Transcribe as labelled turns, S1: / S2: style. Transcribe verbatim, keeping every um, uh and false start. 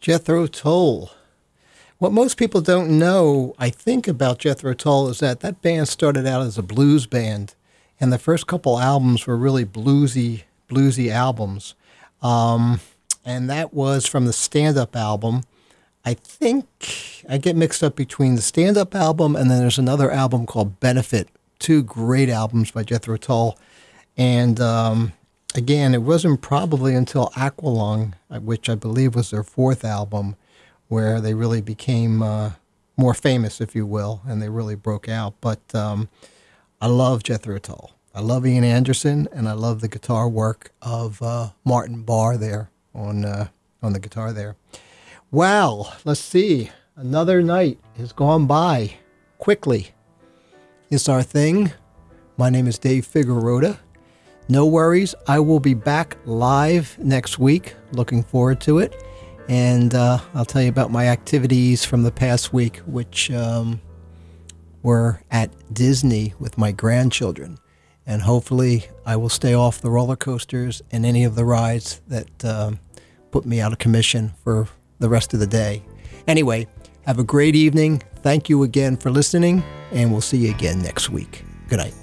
S1: Jethro Tull. What most people don't know, I think, about Jethro Tull is that that band started out as a blues band, and the first couple albums were really bluesy, bluesy albums. Um, and that was from the stand-up album. I think I get mixed up between the stand-up album and then there's another album called Benefit. Two great albums by Jethro Tull. And um, again, it wasn't probably until Aqualung, which I believe was their fourth album, where they really became uh, more famous, if you will, and they really broke out. But um, I love Jethro Tull. I love Ian Anderson, and I love the guitar work of uh, Martin Barre there on uh, on the guitar there. Wow, let's see. Another night has gone by quickly. It's our thing. My name is Dave Figueroa. No worries. I will be back live next week. Looking forward to it. And uh, I'll tell you about my activities from the past week, which um, were at Disney with my grandchildren. And hopefully I will stay off the roller coasters and any of the rides that um, put me out of commission for the rest of the day. Anyway, have a great evening. Thank you again for listening, and we'll see you again next week. Good night.